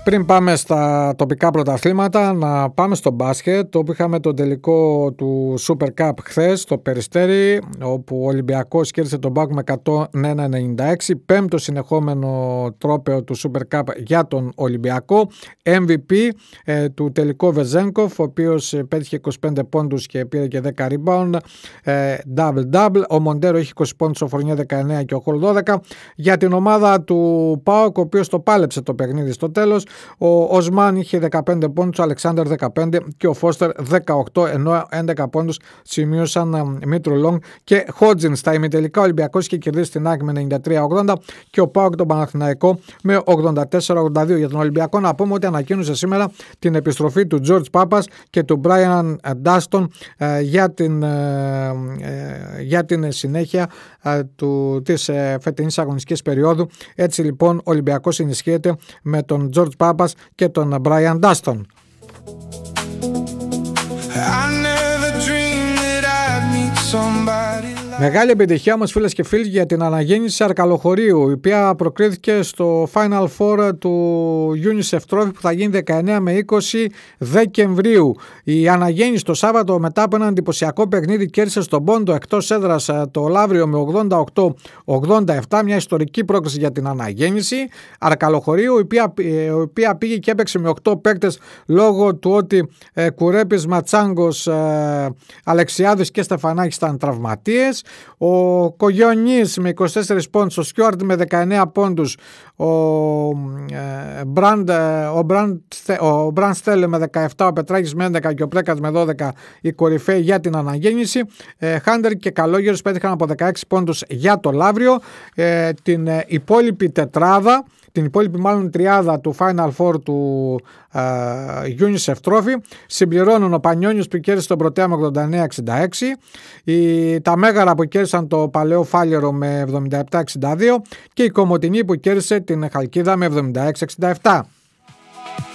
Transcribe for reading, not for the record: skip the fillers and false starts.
Πριν πάμε στα τοπικά πρωταθλήματα, να πάμε στο μπάσκετ, όπου είχαμε τον τελικό του Super Cup χθες στο Περιστέρι, όπου ο Ολυμπιακός κέρδισε τον ΠΑΟΚ με 101-96, πέμπτο συνεχόμενο τρόπαιο του Super Cup για τον Ολυμπιακό. MVP του τελικού Βεζένκοφ, ο οποίος πέτυχε 25 πόντους και πήρε και 10 rebound, double-double. Ο Μοντέρο έχει 20 πόντους, ο Φορνιέ 19 και ο Χολ 12. Για την ομάδα του ΠΑΟΚ, ο οποίος το πάλεψε το παιχνίδι στο τέλος, ο Οσμάν είχε 15 πόντους, ο Αλεξάνδερ 15 και ο Φώστερ 18, ενώ 11 πόντους σημείωσαν Μήτρου Λόγκ και Χότζιν. Στα ημιτελικά ο Ολυμπιακός είχε κερδίσει την ΑΕΚ με 93-80 και ο ΠΑΟΚ τον Παναθηναϊκό με 84-82. Για τον Ολυμπιακό να πούμε ότι ανακοίνωσε σήμερα την επιστροφή του Τζορτζ Πάπας και του Μπράιαν Ντάστον για την συνέχεια της φετινής αγωνιστικής περίοδου. Έτσι λοιπόν ο Ολυμπιακός ενισχύεται με τον Τζορτζ Πάπας και τον Μπράιαν Ντάστον. Μεγάλη επιτυχία όμως, φίλες και φίλοι, για την αναγέννηση Αρκαλοχωρίου, η οποία προκρίθηκε στο Final Four του UNICEF Trophy που θα γίνει 19 με 20 Δεκεμβρίου. Η αναγέννηση το Σάββατο, μετά από ένα εντυπωσιακό παιχνίδι, κέρδισε στον πόντο εκτός έδρας το Λαύριο με 88-87, μια ιστορική πρόκληση για την αναγέννηση Αρκαλοχωρίου, η οποία πήγε και έπαιξε με 8 παίκτες λόγω του ότι Κουρέπης, Ματσάγκος, Αλεξιάδης και Στεφανάκης ήταν τραυματίες. Ο Κογιονής με 24 πόντους, ο Στιούαρτ με 19 πόντους, ο Μπραντ Στέλε με 17, ο Πετράκης με 11 και ο Πρέκας με 12 οι κορυφαίοι για την αναγέννηση. Χάντερ και Καλόγερος πέτυχαν από 16 πόντους για το Λαύριο. Την υπόλοιπη τετράδα, την υπόλοιπη μάλλον τριάδα του Final Four του UNICEF Trophy συμπληρώνουν ο Πανιόνιος που κέρδισε τον Πρωτέα με 89-66, τα Μέγαρα που κέρδισαν το Παλαιό Φάλιερο με 77-62 και η Κομοτηνή που κέρδισε την Χαλκίδα με 76-67.